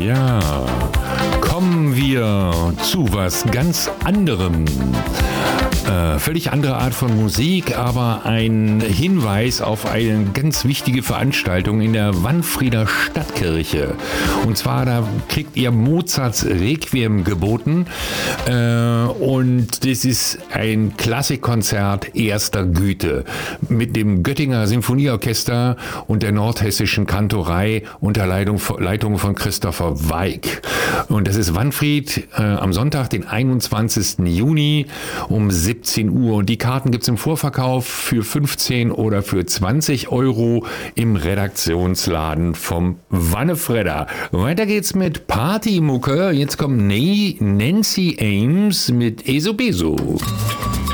Ja, kommen wir zu was ganz anderem. Völlig andere Art von Musik, aber ein Hinweis auf eine ganz wichtige Veranstaltung in der Wanfrieder Stadtkirche. Und zwar, da kriegt ihr Mozarts Requiem geboten und das ist ein Klassikkonzert erster Güte mit dem Göttinger Sinfonieorchester und der Nordhessischen Kantorei unter Leitung von Christopher Weig. Und das ist Wanfried am Sonntag, den 21. Juni um 17 Uhr. Und die Karten gibt es im Vorverkauf für 15 oder für 20 Euro im Redaktionsladen vom Wannefredder. Weiter geht's mit Partymucke. Jetzt kommt Nancy Ames mit Eso Beso.